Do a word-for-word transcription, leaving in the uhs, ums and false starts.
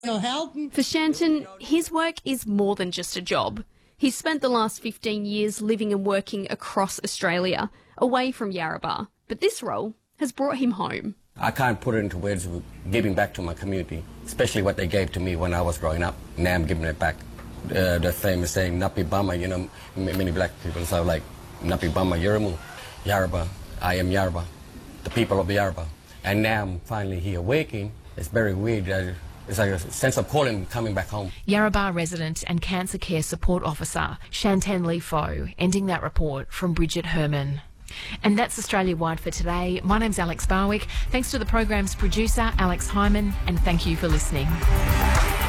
For Shanton, his work is more than just a job. He's spent the last fifteen years living and working across Australia, away from Yarrabah. But this role has brought him home. I can't put it into words of giving back to my community, especially what they gave to me when I was growing up. Now I'm giving it back. Uh, the famous saying, Napi Bama, you know, many black people say like, Napi Bama Yaramu, Yarrabah, I am Yarrabah, the people of Yarrabah. And now I'm finally here waking. It's very weird. Uh, it's like a sense of calling coming back home. Yarrabah resident and cancer care support officer Shantan Lee Foh, ending that report from Bridget Herman. And that's Australia Wide for today. My name's Alex Barwick. Thanks to the program's producer, Alex Hyman, and thank you for listening.